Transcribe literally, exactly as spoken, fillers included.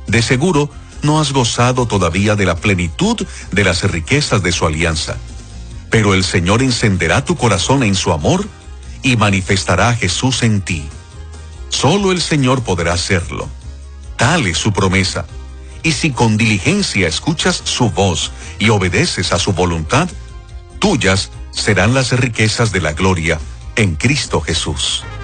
De seguro, no has gozado todavía de la plenitud de las riquezas de su alianza. Pero el Señor encenderá tu corazón en su amor y manifestará a Jesús en ti. Solo el Señor podrá hacerlo. Tal es su promesa. Y si con diligencia escuchas su voz y obedeces a su voluntad, tuyas serán las riquezas de la gloria en Cristo Jesús.